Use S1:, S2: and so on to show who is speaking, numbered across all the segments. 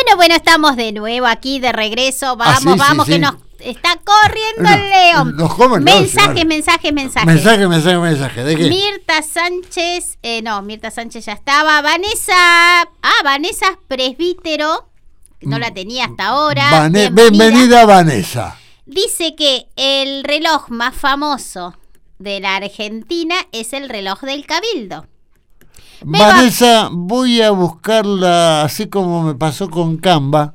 S1: Bueno, estamos de nuevo aquí de regreso. Vamos,
S2: sí,
S1: vamos,
S2: sí.
S1: que nos está corriendo el león.
S2: Nos comen,
S1: mensaje.
S2: Mensaje. ¿De qué?
S1: Mirta Sánchez, Mirta Sánchez ya estaba. Vanessa Presbítero, no la tenía hasta ahora.
S2: Bienvenida, Vanessa.
S1: Dice que el reloj más famoso de la Argentina es el reloj del Cabildo.
S2: Vanessa, voy a buscarla así como me pasó con Canva.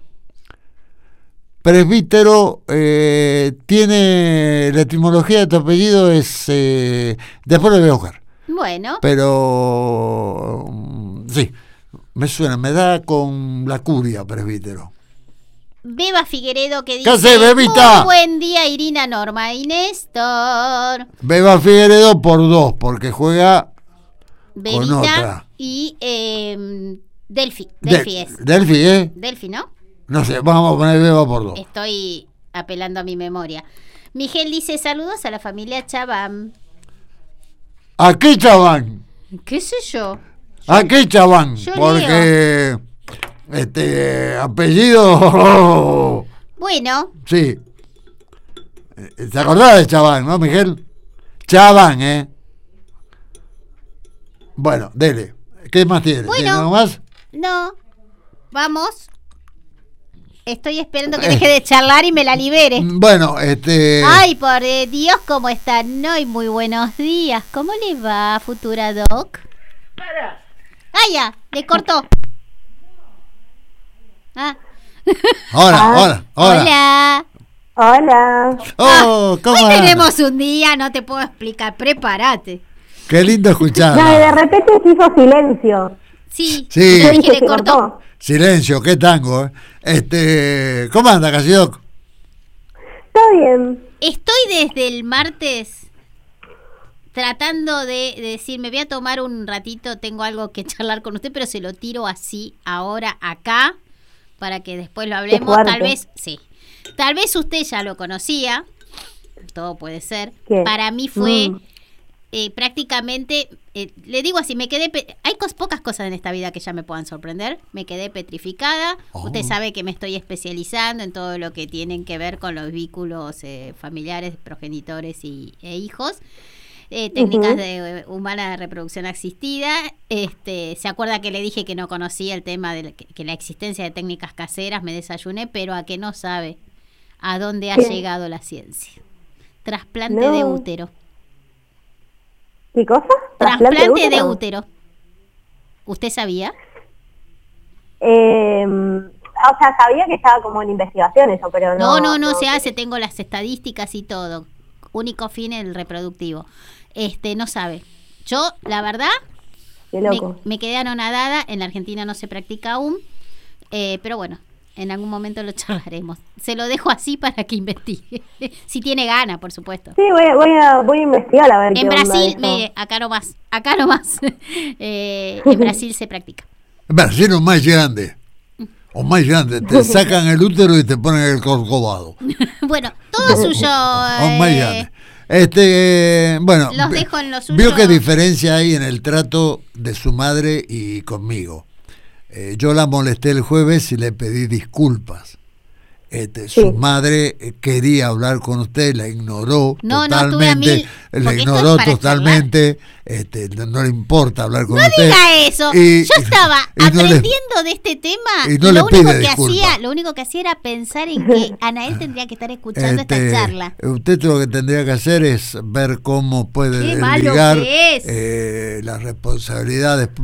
S2: Presbítero tiene la etimología de tu apellido es después lo voy a buscar.
S1: Bueno.
S2: Pero sí, me suena, me da con la curia Presbítero.
S1: Beba Figueredo que
S2: ¿Qué
S1: dice:
S2: hace, Bebita?
S1: Muy buen día, Irina, Norma y Néstor.
S2: Beba Figueredo por 2 porque juega
S1: Bebita
S2: con otra.
S1: Y Delphi. Delphi, ¿no?
S2: No sé, vamos a poner Beba por 2.
S1: Estoy apelando a mi memoria. Miguel dice: saludos a la familia Chabán.
S2: ¿A qué Chabán?
S1: ¿Qué sé yo?
S2: ¿A qué Chabán?
S1: Yo
S2: Porque apellido.
S1: Bueno.
S2: Sí. ¿Te acordás de Chabán, no, Miguel? Chabán, Bueno, dele. ¿Qué más tiene?
S1: Bueno,
S2: ¿Tiene algo más?
S1: No. Vamos. Estoy esperando que deje de charlar y me la libere.
S2: Bueno,
S1: Ay, por Dios, ¿cómo están hoy? Muy buenos días. ¿Cómo le va, futura doc?
S3: Para.
S1: ¡Ah, ya! Le cortó. Ah.
S2: Hola.
S1: Hola.
S3: Hola.
S2: Oh, ¿cómo
S1: Hoy
S2: anda?
S1: tenemos un día, no te puedo explicar. Prepárate.
S2: Qué lindo escuchar.
S3: No, y de repente se hizo silencio.
S1: Sí.
S2: Sí.
S1: Es que
S3: Se
S1: le cortó.
S2: Silencio, qué tango, ¿Cómo anda, Casidoc?
S3: Todo bien.
S1: Estoy desde el martes tratando de decir, me voy a tomar un ratito, tengo algo que charlar con usted, pero se lo tiro así, ahora, acá, para que después lo hablemos. Tal vez usted ya lo conocía, todo puede ser.
S3: ¿Qué?
S1: Para mí fue prácticamente, le digo así, me quedé, hay pocas cosas en esta vida que ya me puedan sorprender, me quedé petrificada. Usted sabe que me estoy especializando en todo lo que tienen que ver con los vínculos familiares, progenitores e hijos. Técnicas humanas de reproducción asistida. Se acuerda que le dije que no conocía el tema de que la existencia de técnicas caseras, me desayuné, pero a que no sabe a dónde ha llegado la ciencia. Trasplante de útero.
S3: ¿Qué cosa?
S1: Trasplante de útero. ¿Usted sabía?
S3: O sea, sabía que estaba como en investigación eso, pero
S1: No se hace, tengo las estadísticas y todo. Único fin el reproductivo. No sabe. Yo, la verdad,
S3: qué loco.
S1: Me quedé anonadada. En la Argentina no se practica aún. Pero bueno, en algún momento lo charlaremos. Se lo dejo así para que investigue. Si tiene gana, por supuesto.
S3: Sí, voy a investigar a ver.
S1: En Brasil, acá nomás. En Brasil se practica.
S2: En Brasil es más grande. O más grande, te sacan el útero y te ponen el corcovado.
S1: Bueno, todo suyo.
S2: O más grande. Bueno,
S1: los dejo en lo suyo.
S2: Vio qué diferencia hay en el trato de su madre y conmigo. Yo la molesté el jueves y le pedí disculpas. Su madre quería hablar con usted, la ignoró totalmente, la ignoró totalmente, no le importa hablar con usted.
S1: No diga eso. Yo estaba aprendiendo de este tema y lo único que hacía era pensar en que Anael tendría que estar escuchando esta charla.
S2: Usted lo que tendría que hacer es ver cómo puede desligar las responsabilidades